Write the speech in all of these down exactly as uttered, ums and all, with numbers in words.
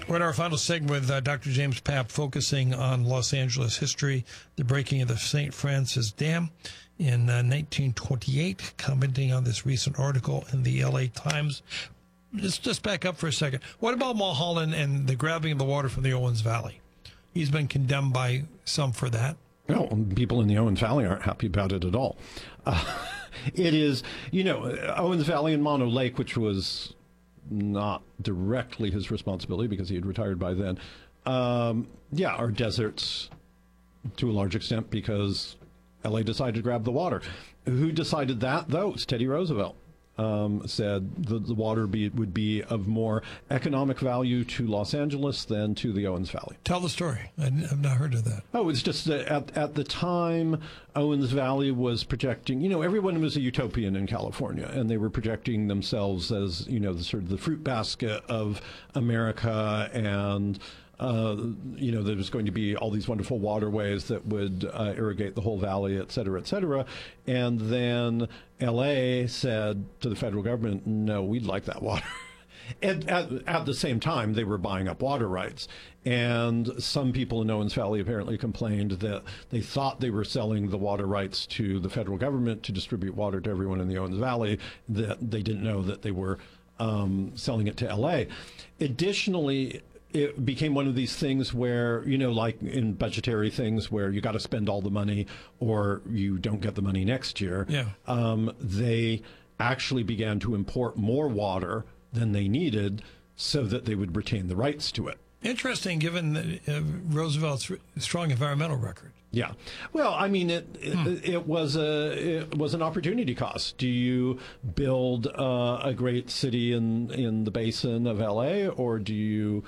We're in our final segment with uh, Doctor James Papp, focusing on Los Angeles history, the breaking of the Saint Francis Dam in uh, nineteen twenty-eight, commenting on this recent article in the L A Times. Just, just back up for a second. What about Mulholland and the grabbing of the water from the Owens Valley? He's been condemned by some for that. No, people in the Owens Valley aren't happy about it at all. Uh, it is, you know, Owens Valley and Mono Lake, which was not directly his responsibility because he had retired by then, um, yeah, are deserts to a large extent because L A decided to grab the water. Who decided that, though? It's Teddy Roosevelt. Um, said the, the water be, would be of more economic value to Los Angeles than to the Owens Valley. Tell the story. I, I've not heard of that. Oh, it's just that at, at the time, Owens Valley was projecting, you know, everyone was a utopian in California, and they were projecting themselves as, you know, the sort of the fruit basket of America, and Uh, you know, there was going to be all these wonderful waterways that would uh, irrigate the whole valley, et cetera, et cetera. And then L A said to the federal government, no, we'd like that water. And at, at the same time, they were buying up water rights. And some people in Owens Valley apparently complained that they thought they were selling the water rights to the federal government to distribute water to everyone in the Owens Valley, that they didn't know that they were um, selling it to L A. Additionally, it became one of these things where, you know, like in budgetary things where you got to spend all the money or you don't get the money next year. Yeah. Um, they actually began to import more water than they needed so that they would retain the rights to it. Interesting, given the, uh, Roosevelt's strong environmental record. Yeah. Well, I mean, it Hmm. it, it was a it was an opportunity cost. Do you build uh, a great city in in the basin of L A, or do you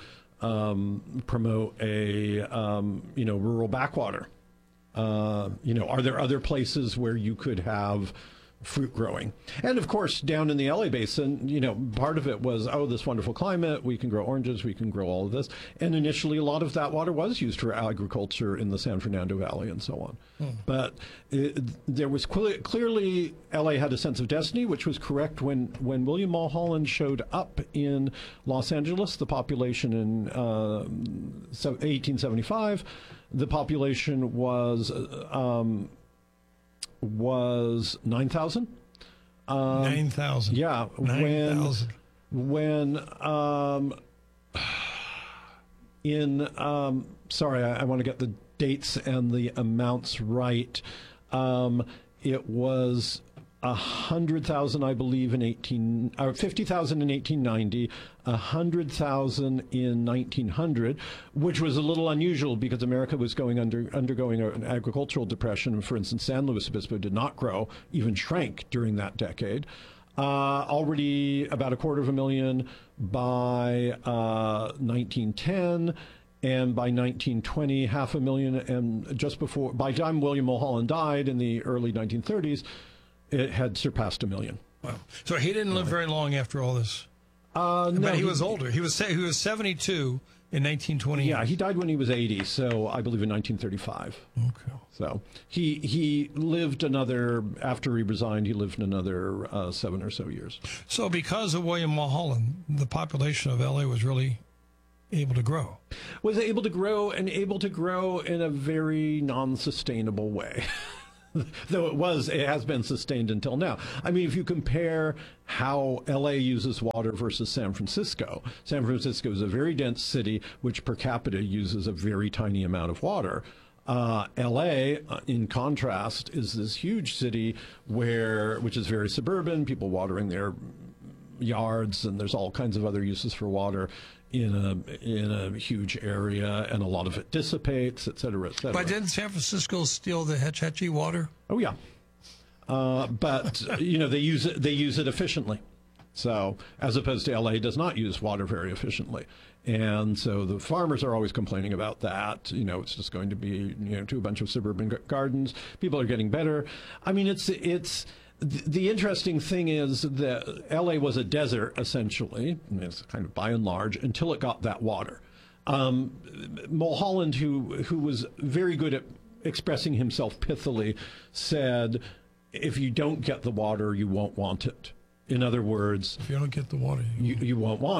um, promote a um, you know rural backwater? Uh, you know, are there other places where you could have fruit growing? And of course, down in the L A basin, you know, part of it was, oh, this wonderful climate, we can grow oranges, we can grow all of this. And initially, a lot of that water was used for agriculture in the San Fernando Valley and so on. Hmm. But it, there was cle- clearly, L A had a sense of destiny, which was correct when, when William Mulholland showed up in Los Angeles. The population in uh, eighteen seventy-five, the population was um, was nine thousand. Um, nine thousand. Yeah. nine thousand. When, when um, in, um, sorry, I, I want to get the dates and the amounts right. Um, it was one hundred thousand, I believe, in eighteen, or fifty thousand in eighteen ninety, one hundred thousand in nineteen hundred, which was a little unusual because America was going under undergoing an agricultural depression. For instance, San Luis Obispo did not grow, even shrank during that decade. Uh, already about a quarter of a million by uh, nineteen ten. And by nineteen twenty, half a million. And just before, by the time William Mulholland died in the early nineteen thirties, it had surpassed a million. Wow! So he didn't live very long after all this. Uh, no, but he, he was older. He was he was seventy-two in nineteen twenty. Yeah, he died when he was eighty. So I believe in nineteen thirty-five. Okay. So he he lived another, after he resigned, he lived another uh, seven or so years. So because of William Mulholland, the population of L A was really able to grow. Was able to grow and able to grow in a very non-sustainable way. Though it was, it has been sustained until now. I mean, if you compare how L A uses water versus San Francisco, San Francisco is a very dense city, which per capita uses a very tiny amount of water. Uh, L A, uh, in contrast, is this huge city where, which is very suburban, people watering their yards, and there's all kinds of other uses for water in a in a huge area, and a lot of it dissipates, et cetera, et cetera. But didn't San Francisco steal the Hetch Hetchy water? Oh yeah, uh, but you know they use it they use it efficiently. So as opposed to L A does not use water very efficiently, and so the farmers are always complaining about that. You know, it's just going to be you know to a bunch of suburban g- gardens. People are getting better. I mean, it's it's. The interesting thing is that L A was a desert, essentially, it's kind of by and large, until it got that water. Um, Mulholland, who who was very good at expressing himself pithily, said, if you don't get the water, you won't want it. In other words, if you don't get the water, you, you, you won't want it.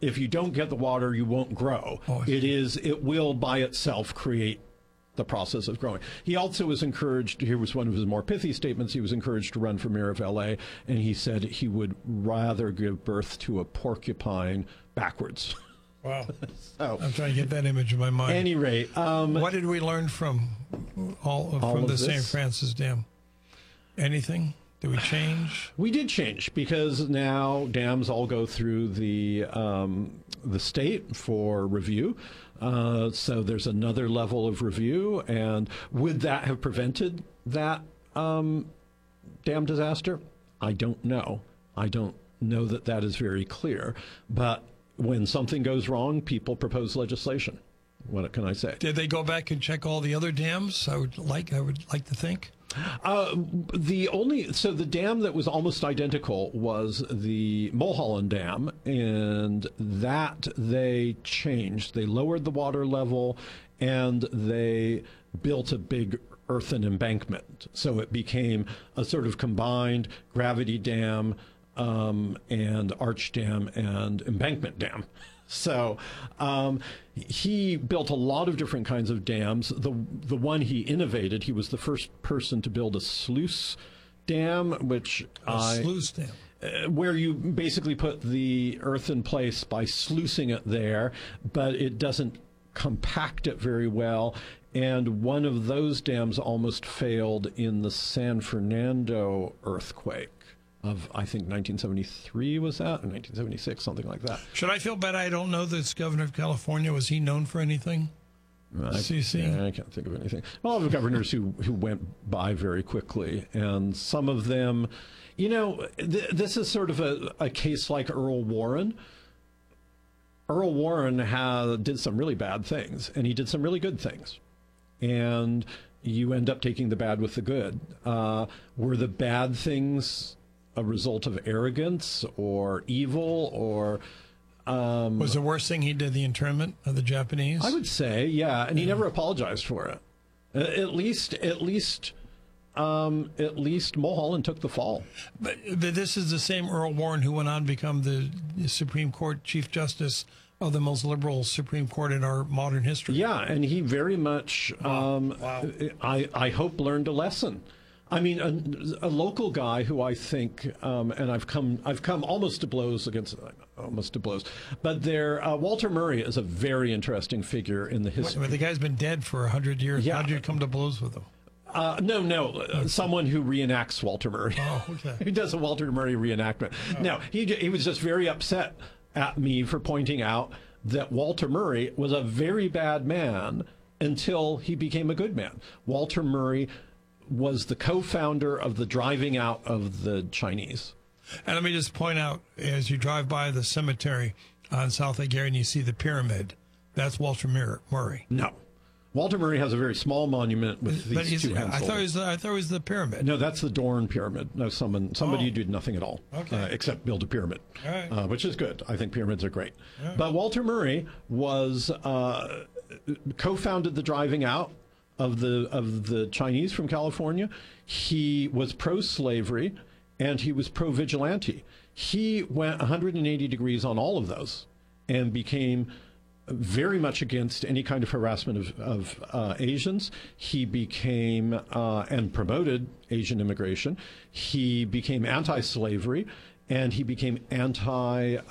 if you don't get the water, you won't grow. Oh, it is, it will by itself create the process of growing. He also was encouraged, here was one of his more pithy statements, he was encouraged to run for mayor of L A, and he said he would rather give birth to a porcupine backwards. Wow. So, I'm trying to get that image in my mind. at any rate. Um, what did we learn from all, all from of the Saint this? Francis Dam? Anything? Did we change? We did change because now dams all go through the um, the state for review. Uh, so there's another level of review. And would that have prevented that um, dam disaster? I don't know. I don't know that that is very clear. But when something goes wrong, people propose legislation. What can I say? Did they go back and check all the other dams? I would like. I would like to think. Uh, the only so the dam that was almost identical was the Mulholland Dam, and that they changed. They lowered the water level, and they built a big earthen embankment. So it became a sort of combined gravity dam um, and arch dam and embankment dam. So um, he built a lot of different kinds of dams. The the one he innovated, he was the first person to build a sluice dam, which A I, sluice dam. uh, where you basically put the earth in place by sluicing it there, but it doesn't compact it very well. And one of those dams almost failed in the San Fernando earthquake of, I think, nineteen seventy-three was that, or nineteen seventy-six, something like that. Should I feel bad I don't know this governor of California? Was he known for anything? I, C C? I can't think of anything. A lot of governors who, who went by very quickly, and some of them, you know, th- this is sort of a, a case like Earl Warren. Earl Warren had, did some really bad things, and he did some really good things. And you end up taking the bad with the good. Uh, were the bad things a result of arrogance or evil or... Um, Was the worst thing he did the internment of the Japanese? I would say, yeah, and he never apologized for it. Uh, at least, at least, um, at least Mulholland took the fall. But, but this is the same Earl Warren who went on to become the Supreme Court Chief Justice of the most liberal Supreme Court in our modern history. Yeah, and he very much, um, Wow. I, I hope, learned a lesson. I mean, a, a local guy who I think, um, and I've come, I've come almost to blows against, almost to blows, but there, uh, Walter Murray is a very interesting figure in the history. But the guy's been dead for a hundred years. Yeah. How did you come to blows with him? Uh, no, no, uh, someone who reenacts Walter Murray. Oh, okay. Who does a Walter Murray reenactment. Oh. No, he he was just very upset at me for pointing out that Walter Murray was a very bad man until he became a good man. Walter Murray was the co-founder of the driving out of the Chinese. And let me just point out, as you drive by the cemetery on South Lake Erie and you see the pyramid, that's Walter Murray. No. Walter Murray has a very small monument with these But he's, two I hands thought it holding. was the, I thought it was the pyramid. No, that's the Dorn pyramid. No, someone somebody Oh. who did nothing at all, Okay. uh, except build a pyramid, All right. uh, which is good. I think pyramids are great. Yeah. But Walter Murray was uh, co-founded the driving out of the of the Chinese from California. He was pro-slavery and he was pro-vigilante. He went one hundred eighty degrees on all of those and became very much against any kind of harassment of, of uh, Asians. He became uh, and promoted Asian immigration. He became anti-slavery, and he became anti